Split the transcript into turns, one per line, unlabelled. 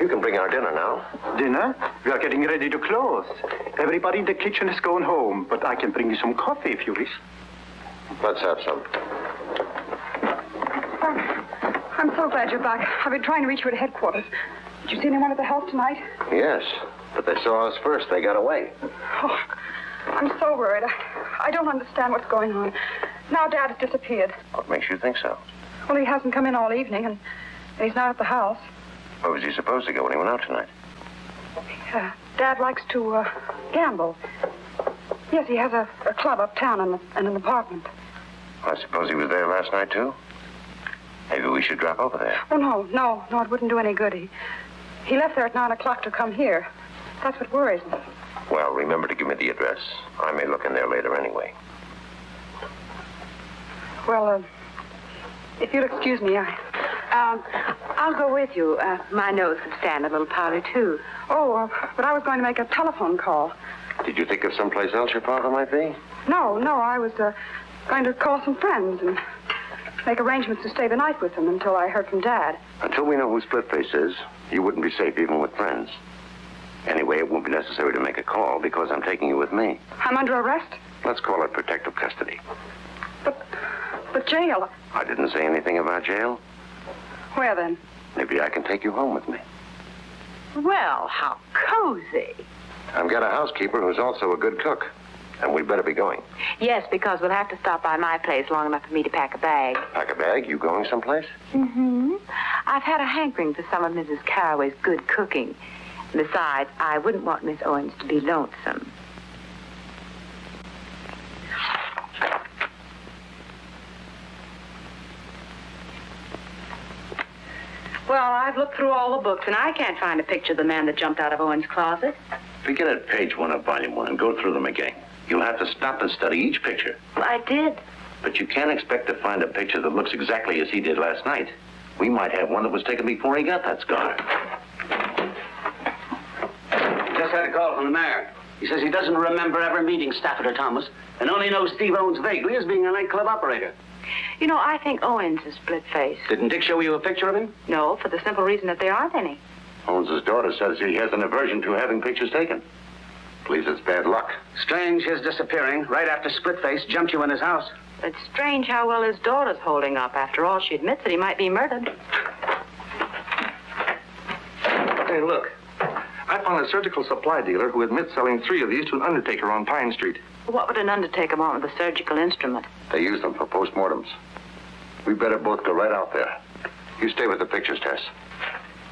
You can bring our dinner now.
Dinner? We are getting ready to close. Everybody in the kitchen is going home, but I can bring you some coffee if you wish.
Let's have some.
I'm so glad you're back. I've been trying to reach you at headquarters. Did you see anyone at the house tonight?
Yes, but they saw us first. They got away.
Oh, I'm so worried. I don't understand what's going on. Now Dad has disappeared.
What makes you think so?
Well, he hasn't come in all evening, and he's not at the house.
Where was he supposed to go when he went out tonight?
Dad likes to gamble. Yes, he has a club uptown and an apartment.
I suppose he was there last night, too? Maybe we should drop over there.
Oh, no, it wouldn't do any good. He left there at 9 o'clock to come here. That's what worries me.
Well, remember to give me the address. I may look in there later anyway.
Well, if you'll excuse me,
I'll go with you. My nose could stand a little powder, too.
Oh, but I was going to make a telephone call.
Did you think of someplace else your father might be?
No, I was going to call some friends and make arrangements to stay the night with them until I heard from Dad.
Until we know who Splitface is, you wouldn't be safe even with friends. Anyway, it won't be necessary to make a call because I'm taking you with me.
I'm under arrest?
Let's call it protective custody.
But jail?
I didn't say anything about jail.
Where then?
Maybe I can take you home with me.
Well, how cozy.
I've got a housekeeper who's also a good cook. And we'd better be going.
Yes, because we'll have to stop by my place long enough for me to pack a bag.
Pack a bag? You going someplace?
Mm-hmm. I've had a hankering for some of Mrs. Carraway's good cooking. Besides, I wouldn't want Miss Owens to be lonesome. Well, I've looked through all the books, and I can't find a picture of the man that jumped out of Owens' closet.
Begin at page 1 of volume 1 and go through them again. You'll have to stop and study each picture.
Well, I did.
But you can't expect to find a picture that looks exactly as he did last night. We might have one that was taken before he got that scar.
Just had a call from the mayor. He says he doesn't remember ever meeting Stafford or Thomas and only knows Steve Owens vaguely as being a nightclub operator.
You know, I think Owens is split-faced.
Didn't Dick show you a picture of him?
No, for the simple reason that there aren't any.
Owens' daughter says he has an aversion to having pictures taken. Believes it's bad luck.
Strange his disappearing right after Splitface jumped you in his house.
It's strange how well his daughter's holding up. After all, she admits that he might be murdered.
Hey, look. I found a surgical supply dealer who admits selling 3 of these to an undertaker on Pine Street.
What would an undertaker want with a surgical instrument?
They use them for postmortems. We better both go right out there. You stay with the pictures, Tess.